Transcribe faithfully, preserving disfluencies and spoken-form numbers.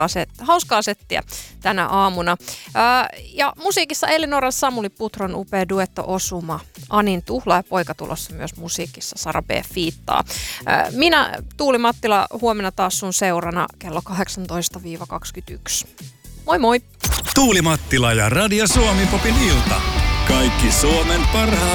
Set, hauskaa settiä tänä aamuna. Ää, ja musiikissa Elinoran Samuli Putron upea duetto-osuma. Anin Tuhla ja poika tulossa myös musiikissa. Sara B. fiittaa. Ää, minä, Tuuli Mattila, huomenna taas sun seurana kello kahdeksantoista kaksikymmentäyksi. Moi moi! Tuuli Mattila ja Radio Suomi Popin ilta. Kaikki Suomen parhaat